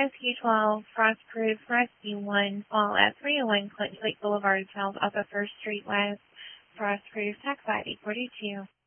SQ12, Frostproof, Rusty 1, all at 301 Clinton Lake Boulevard, south off of 1st Street West. Frostproof, tax ID 42.